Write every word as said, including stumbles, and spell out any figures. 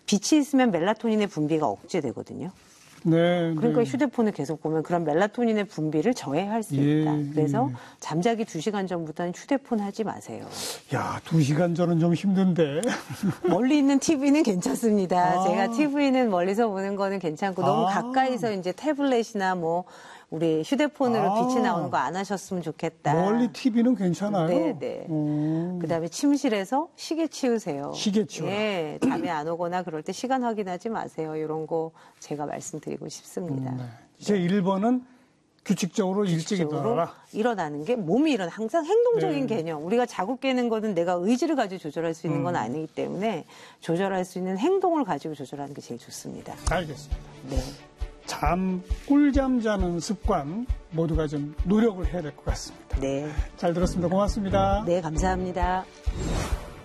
빛이 있으면 멜라토닌의 분비가 억제되거든요. 네, 그러니까 네. 휴대폰을 계속 보면 그런 멜라토닌의 분비를 저해할 수 예, 있다. 그래서 예. 잠자기 두 시간 전부터는 휴대폰 하지 마세요. 야, 두 시간 전은 좀 힘든데. 멀리 있는 티비는 괜찮습니다. 아. 제가 티비는 멀리서 보는 거는 괜찮고 너무 아. 가까이서 이제 태블릿이나 뭐 우리 휴대폰으로 아. 빛이 나오는 거 안 하셨으면 좋겠다. 멀리 티비는 괜찮아요? 네, 네. 음. 그다음에 침실에서 시계 치우세요. 시계 치워라. 예, 잠이 안 오거나 그럴 때 시간 확인하지 마세요. 이런 거 제가 말씀드리고 싶습니다. 네. 이제 일 번은 규칙적으로 일찍 규칙적으로 일어나라. 일어나는 게 몸이 일어나 항상 행동적인 네. 개념. 우리가 자고 깨는 거는 내가 의지를 가지고 조절할 수 있는 건 음. 아니기 때문에 조절할 수 있는 행동을 가지고 조절하는 게 제일 좋습니다. 알겠습니다. 네. 잠, 꿀잠 자는 습관 모두가 좀 노력을 해야 될 것 같습니다. 네. 잘 들었습니다. 고맙습니다. 네, 감사합니다.